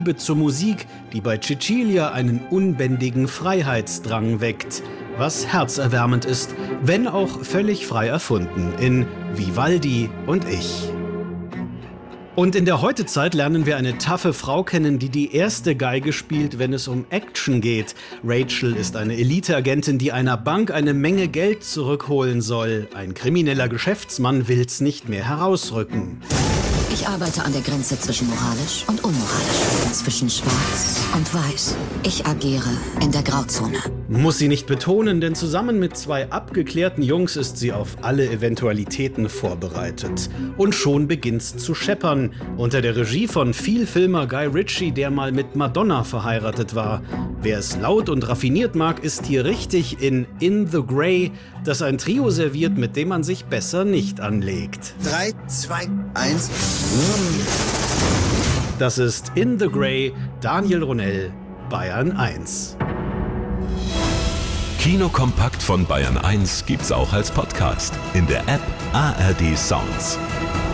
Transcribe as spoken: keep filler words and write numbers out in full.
Liebe zur Musik, die bei Cecilia einen unbändigen Freiheitsdrang weckt, was herzerwärmend ist, wenn auch völlig frei erfunden in Vivaldi und ich. Und in der Heutezeit lernen wir eine taffe Frau kennen, die die erste Geige spielt, wenn es um Action geht. Rachel ist eine Eliteagentin, die einer Bank eine Menge Geld zurückholen soll. Ein krimineller Geschäftsmann will's nicht mehr herausrücken. Ich arbeite an der Grenze zwischen moralisch und unmoralisch, zwischen schwarz und weiß. Ich agiere in der Grauzone. Muss sie nicht betonen, denn zusammen mit zwei abgeklärten Jungs ist sie auf alle Eventualitäten vorbereitet. Und schon beginnt's zu scheppern. Unter der Regie von Vielfilmer Guy Ritchie, der mal mit Madonna verheiratet war. Wer es laut und raffiniert mag, ist hier richtig in In the Grey, das ein Trio serviert, mit dem man sich besser nicht anlegt. Drei, zwei, eins. Das ist In the Grey, Daniel Ronell, Bayern eins. Kinokompakt von Bayern eins gibt's auch als Podcast in der App A R D Sounds.